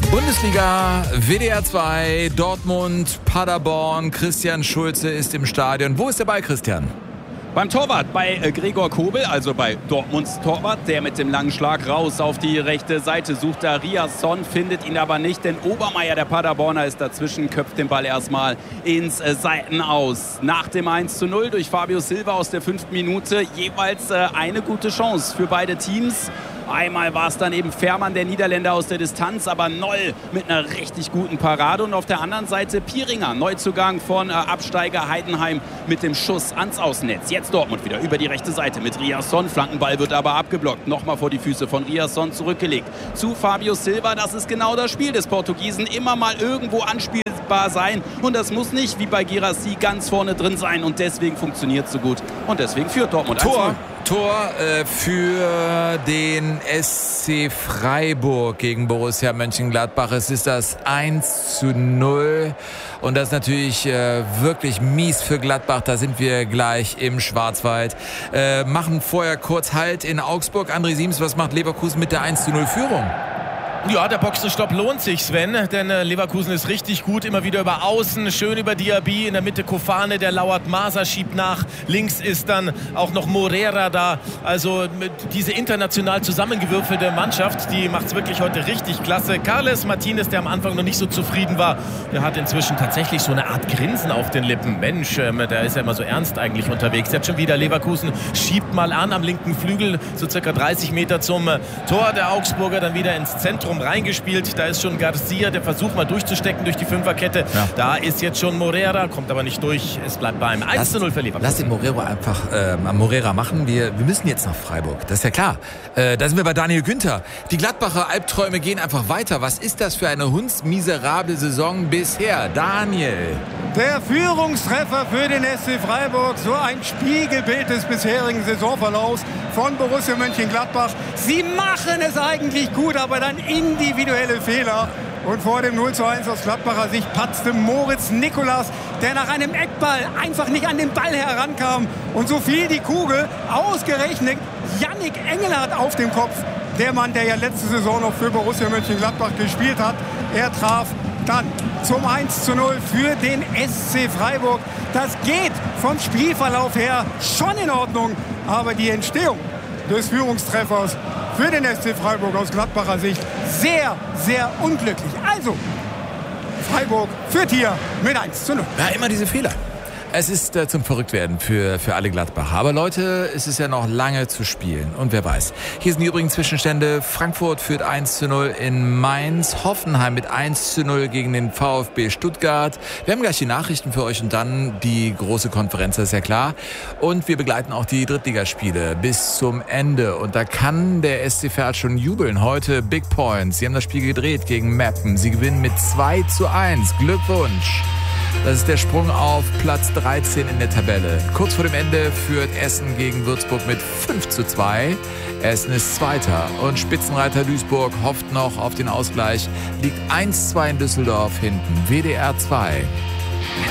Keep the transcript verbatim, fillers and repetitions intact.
Bundesliga, W D R zwei, Dortmund, Paderborn. Christian Schulze ist im Stadion. Wo ist der Ball, Christian? Beim Torwart, bei Gregor Kobel, also bei Dortmunds Torwart, der mit dem langen Schlag raus auf die rechte Seite sucht. Da Riasson, findet ihn aber nicht, denn Obermeier, der Paderborner, ist dazwischen, köpft den Ball erstmal ins Seitenaus. Nach dem eins zu null durch Fabio Silva aus der fünften Minute jeweils eine gute Chance für beide Teams. Einmal war es dann eben Fährmann, der Niederländer, aus der Distanz, aber Noll mit einer richtig guten Parade. Und auf der anderen Seite Pieringer, Neuzugang von äh, Absteiger Heidenheim mit dem Schuss ans Außennetz. Jetzt Dortmund wieder über die rechte Seite mit Riasson. Flankenball wird aber abgeblockt. Nochmal vor die Füße von Riasson zurückgelegt. Zu Fabio Silva, das ist genau das Spiel des Portugiesen. Immer mal irgendwo anspielbar sein. Und das muss nicht wie bei Guirassy ganz vorne drin sein. Und deswegen funktioniert es so gut. Und deswegen führt Dortmund Tor. Tor äh, für den S C Freiburg gegen Borussia Mönchengladbach. Es ist das eins zu null und das ist natürlich äh, wirklich mies für Gladbach. Da sind wir gleich im Schwarzwald. Äh, machen vorher kurz Halt in Augsburg. André Siems, was macht Leverkusen mit der eins zu null Führung? Ja, der Boxenstopp lohnt sich, Sven, denn Leverkusen ist richtig gut, immer wieder über Außen, schön über Diaby, in der Mitte Kofane, der lauert, Masa schiebt nach, links ist dann auch noch Morera da, also diese international zusammengewürfelte Mannschaft, die macht es wirklich heute richtig klasse. Carles Martinez, der am Anfang noch nicht so zufrieden war, der hat inzwischen tatsächlich so eine Art Grinsen auf den Lippen. Mensch, der ist ja immer so ernst eigentlich unterwegs. Jetzt schon wieder Leverkusen, schiebt mal an am linken Flügel, so circa dreißig Meter zum Tor der Augsburger, dann wieder ins Zentrum reingespielt. Da ist schon Garcia, der versucht mal durchzustecken durch die Fünferkette. Ja. Da ist jetzt schon Morera, kommt aber nicht durch. Es bleibt beim eins zu null für Leverkusen. Lass den Morera einfach äh, Morera machen. Wir, wir müssen jetzt nach Freiburg. Das ist ja klar. Äh, da sind wir bei Daniel Günther. Die Gladbacher Albträume gehen einfach weiter. Was ist das für eine hundsmiserable Saison bisher? Daniel. Der Führungstreffer für den S C Freiburg. So ein Spiegelbild des bisherigen Saisonverlaufs von Borussia Mönchengladbach. Sie machen es eigentlich gut, aber dann individuelle Fehler. Und vor dem null zu eins aus Gladbacher Sicht patzte Moritz Nicolas, der nach einem Eckball einfach nicht an den Ball herankam. Und so fiel die Kugel ausgerechnet Yannick Engelhardt auf dem Kopf. Der Mann, der ja letzte Saison noch für Borussia Mönchengladbach gespielt hat. Er traf dann zum eins zu null für den S C Freiburg. Das geht vom Spielverlauf her schon in Ordnung. Aber die Entstehung des Führungstreffers für den S C Freiburg aus Gladbacher Sicht sehr, sehr unglücklich. Also, Freiburg führt hier mit eins zu null. Ja, immer diese Fehler. Es ist äh, zum Verrücktwerden für, für alle Gladbacher. Aber Leute, es ist ja noch lange zu spielen. Und wer weiß. Hier sind die übrigen Zwischenstände. Frankfurt führt eins zu null in Mainz. Hoffenheim mit eins zu null gegen den VfB Stuttgart. Wir haben gleich die Nachrichten für euch und dann die große Konferenz, das ist ja klar. Und wir begleiten auch die Drittligaspiele bis zum Ende. Und da kann der S C Verl schon jubeln. Heute Big Points. Sie haben das Spiel gedreht gegen Meppen. Sie gewinnen mit zwei zu eins. Glückwunsch. Das ist der Sprung auf Platz dreizehn in der Tabelle. Kurz vor dem Ende führt Essen gegen Würzburg mit fünf zu zwei. Essen ist Zweiter und Spitzenreiter Duisburg hofft noch auf den Ausgleich. Liegt eins zu zwei in Düsseldorf hinten. W D R zwei.